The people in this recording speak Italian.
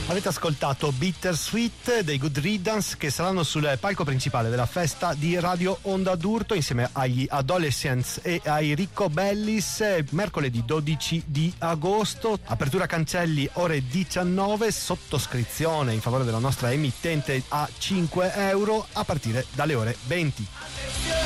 Avete ascoltato Bittersweet dei Good Riddance, che saranno sul palco principale della festa di Radio Onda d'Urto insieme agli Adolescents e ai Ricco Bellis, mercoledì 12 di agosto. Apertura cancelli ore 19, sottoscrizione in favore della nostra emittente a €5 a partire dalle ore 20.